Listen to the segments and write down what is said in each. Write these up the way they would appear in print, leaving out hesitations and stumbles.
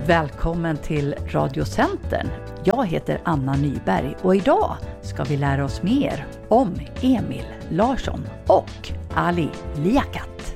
Välkommen till Radiocentern. Jag heter Anna Nyberg och idag ska vi lära oss mer om Emil Larsson och Ali Liaquat.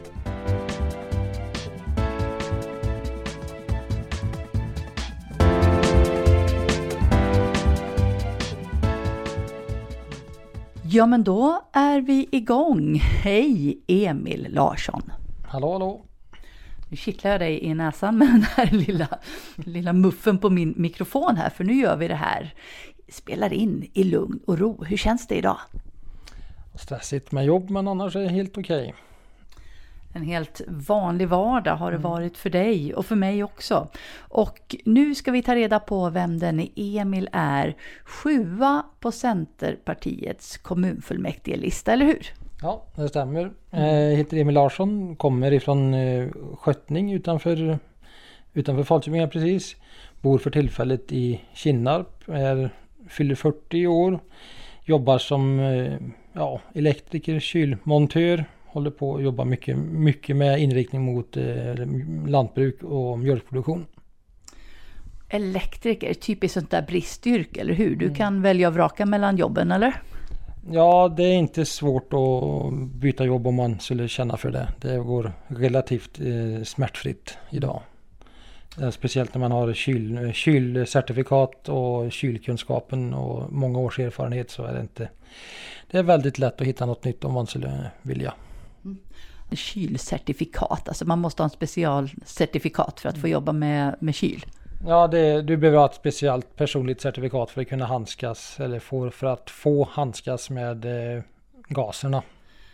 Ja, men då är vi igång. Hej Emil Larsson. Hallå, hallå. Nu kittlar jag dig i näsan med den här lilla muffen på min mikrofon här. För nu gör vi det här. Spelar in i lugn och ro. Hur känns det idag? Stressigt med jobb, men annars är det helt okej. En helt vanlig vardag har det varit för dig och för mig också. Och nu ska vi ta reda på vem den Emil är. 7:a på Centerpartiets kommunfullmäktigelista, eller hur? Ja, det stämmer. Jag heter Emil Larsson, kommer ifrån Sköttning utanför Falköping precis. Bor för tillfället i Kinnarp, fyller 40 år. Jobbar som elektriker, kylmontör. Håller på att jobba mycket med inriktning mot lantbruk och mjölkproduktion. Elektriker, typiskt sånt där bristyrke, eller hur? Du kan välja och vraka mellan jobben, eller? Ja, det är inte svårt att byta jobb om man skulle känna för det. Det går relativt smärtfritt idag. Speciellt när man har kylcertifikat och kylkunskapen och många års erfarenhet, så är det inte. Det är väldigt lätt att hitta något nytt om man skulle vilja. Kylcertifikat, alltså man måste ha en specialcertifikat för att få jobba med kyl. Ja, du behöver ha ett speciellt personligt certifikat för att kunna handskas eller för att få handskas med gaserna.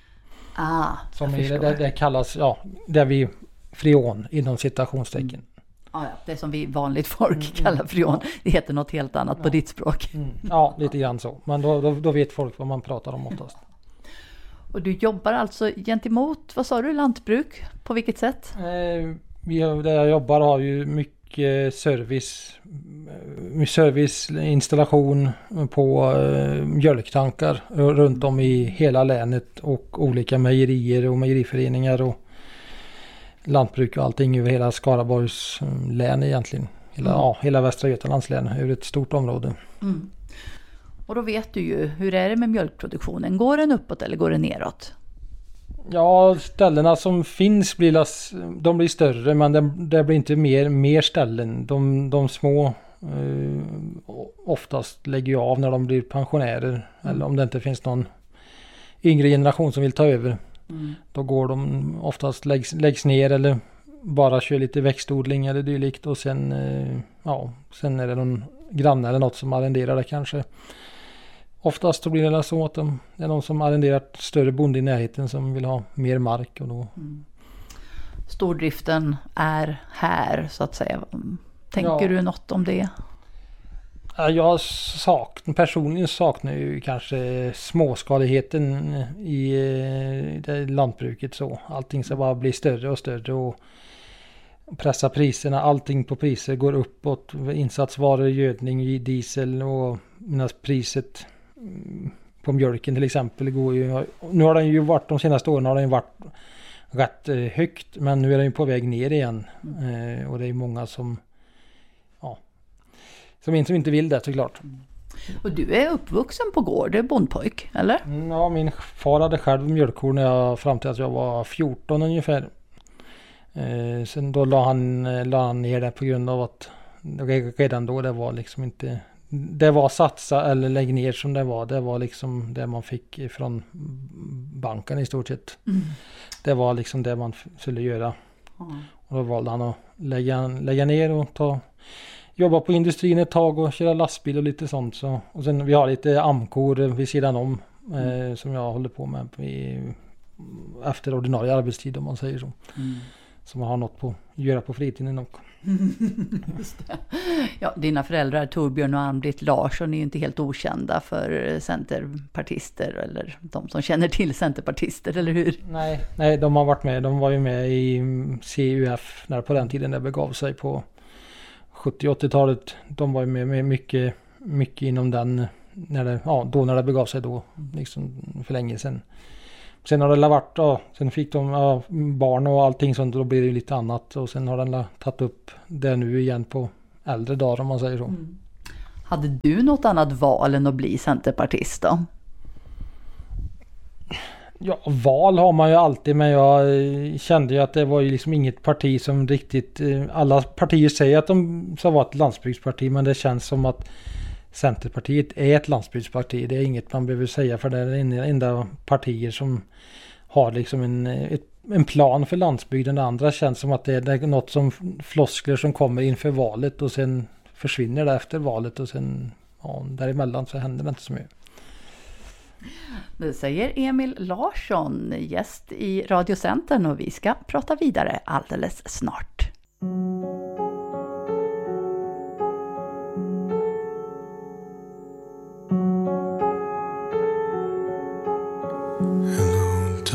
Som det kallas, det vi freon inom citationstecken. Ja, det som vi vanligt folk kallar freon. Det heter något helt annat på ditt språk. Ja, lite grann så. Men då vet folk vad man pratar om oftast. Och du jobbar alltså gentemot, vad sa du, lantbruk? På vilket sätt? Där jag jobbar har ju mycket serviceinstallation på mjölktankar runt om i hela länet och olika mejerier och mejeriföreningar och lantbruk och allting över hela Skaraborgs län egentligen. Hela Västra Götalands län över ett stort område. Mm. Och då vet du ju, hur är det med mjölkproduktionen? Går den uppåt eller går den neråt? Ja, ställena som finns blir större, men det blir inte mer ställen. De små oftast lägger ju av när de blir pensionärer. Eller om det inte finns någon yngre generation som vill ta över. Då går de oftast läggs ner eller bara kör lite växtodling eller dylikt. Och sen är det någon granne eller något som arrenderar det kanske. Oftast så blir det så att det är någon som arrenderar ett större bonde i närheten som vill ha mer mark. Och då. Stordriften är här, så att säga. Tänker du något om det? Jag personligen saknar ju kanske småskaligheten i det lantbruket. Så. Allting ska bara bli större och större och pressa priserna. Allting på priser går uppåt. Insatsvaror, gödning, diesel och priset på mjölken till exempel går ju. Nu har den ju varit, de senaste åren har den varit rätt högt, men nu är den ju på väg ner igen. Och det är många som inte vill det, såklart. Och du är uppvuxen på gård, du är bondpojk, eller? Ja, min far hade själv mjölkkor fram till att jag var 14 ungefär. Sen då la han ner det på grund av att redan då det var liksom inte. Det var satsa eller lägg ner som det var. Det var liksom det man fick från banken i stort sett. Det var liksom det man skulle göra. Och då valde han att lägga ner och jobba på industrin ett tag och köra lastbil och lite sånt. Så. Och sen vi har lite amkor vid sidan om som jag håller på med efter ordinarie arbetstid, om man säger så. Som man har något på göra på fritiden också. Just det. Ja, dina föräldrar Torbjörn och Ann-Britt Larsson är ju inte helt okända för centerpartister eller de som känner till centerpartister, eller hur? Nej, de har varit med. De var ju med i CUF när på den tiden det begav sig på 70-80-talet. De var ju med mycket inom den när det begav sig då, liksom för länge sedan. Sen har det varit, sen fick de barn och allting sånt, då blir det lite annat. Och sen har den tagit upp det nu igen på äldre dagar, om man säger så. Mm. Hade du något annat val än att bli centerpartist då? Ja, val har man ju alltid, men jag kände ju att det var ju liksom inget parti som riktigt... Alla partier säger att de ska vara ett landsbygdsparti, men det känns som att Centerpartiet är ett landsbygdsparti. Det är inget man behöver säga, för det är det enda partier som har liksom en plan för landsbygden. Det andra känns som att det är något som floskler som kommer inför valet och sen försvinner det efter valet, och sen däremellan så händer det inte så mycket. Det säger Emil Larsson, gäst i Radiocentern, och vi ska prata vidare alldeles snart.